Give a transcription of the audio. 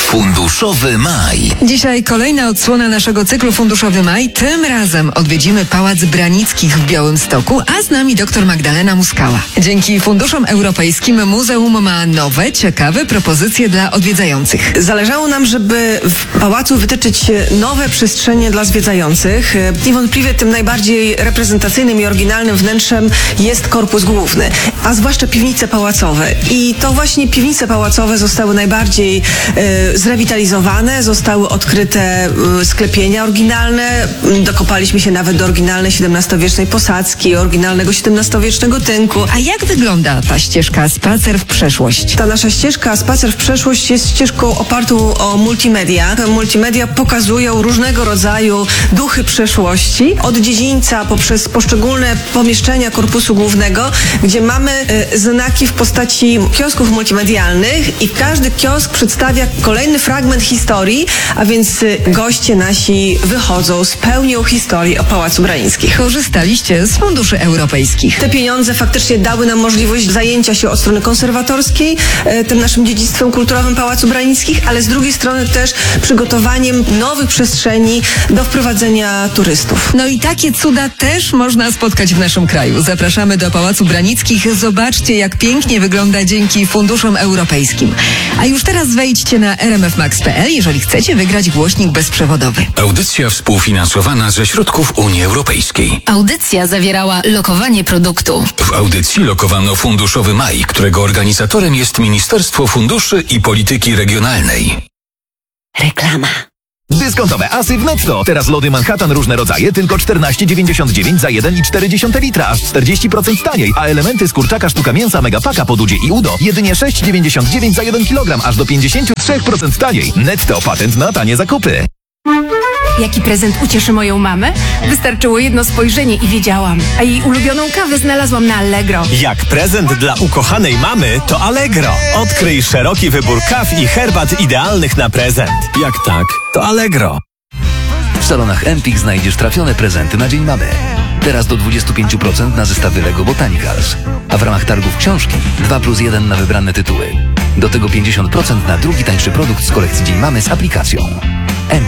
Funduszowy Maj. Dzisiaj kolejna odsłona naszego cyklu Funduszowy Maj. Tym razem odwiedzimy Pałac Branickich w Białymstoku, a z nami dr Magdalena Muskała. Dzięki funduszom europejskim muzeum ma nowe, ciekawe propozycje dla odwiedzających. Zależało nam, żeby w pałacu wytyczyć nowe przestrzenie dla zwiedzających. Niewątpliwie tym najbardziej reprezentacyjnym i oryginalnym wnętrzem jest korpus główny, a zwłaszcza piwnice pałacowe. I to właśnie piwnice pałacowe zostały najbardziej zrewitalizowane, zostały odkryte sklepienia oryginalne, dokopaliśmy się nawet do oryginalnej XVII-wiecznej posadzki, oryginalnego XVII-wiecznego tynku. A jak wygląda ta ścieżka Spacer w przeszłość? Ta nasza ścieżka Spacer w przeszłość jest ścieżką opartą o multimedia. Multimedia pokazują różnego rodzaju duchy przeszłości, od dziedzińca poprzez poszczególne pomieszczenia korpusu głównego, gdzie mamy znaki w postaci kiosków multimedialnych i każdy kiosk przedstawia kolejny fragment historii, a więc goście nasi wychodzą z pełnią historii o Pałacu Branickich. Korzystaliście z funduszy europejskich. Te pieniądze faktycznie dały nam możliwość zajęcia się od strony konserwatorskiej tym naszym dziedzictwem kulturowym Pałacu Branickich, ale z drugiej strony też przygotowaniem nowych przestrzeni do wprowadzenia turystów. No i takie cuda też można spotkać w naszym kraju. Zapraszamy do Pałacu Branickich. Zobaczcie, jak pięknie wygląda dzięki funduszom europejskim. A już teraz wejdźcie na rmfmax.pl, jeżeli chcecie wygrać głośnik bezprzewodowy. Audycja współfinansowana ze środków Unii Europejskiej. Audycja zawierała lokowanie produktu. W audycji lokowano Funduszowy Maj, którego organizatorem jest Ministerstwo Funduszy i Polityki Regionalnej. Reklama. Dyskontowe asy w Netto. Teraz lody Manhattan różne rodzaje tylko 14,99 za 1,4 litra, aż 40% taniej, a elementy z kurczaka sztuka mięsa Megapaka po Dudzie i Udo jedynie 6,99 za 1 kg, aż do 53% taniej. Netto, patent na tanie zakupy. Jaki prezent ucieszy moją mamę? Wystarczyło jedno spojrzenie i wiedziałam. A jej ulubioną kawę znalazłam na Allegro. Jak prezent dla ukochanej mamy, to Allegro. Odkryj szeroki wybór kaw i herbat idealnych na prezent. Jak tak, to Allegro. W salonach Empik znajdziesz trafione prezenty na Dzień Mamy. Teraz do 25% na zestawy Lego Botanicals. A w ramach targów książki 2+1 na wybrane tytuły. Do tego 50% na drugi tańszy produkt z kolekcji Dzień Mamy z aplikacją.